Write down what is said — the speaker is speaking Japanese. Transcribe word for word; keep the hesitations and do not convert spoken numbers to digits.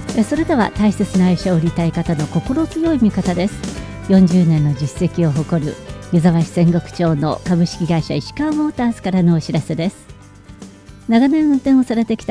えそれでは大切な愛車を売りたい方の心強い味方です。よんじゅうねんの実績を誇る湯沢市仙石町の株式会社石川モータースからのお知らせです。長年運転をされてきた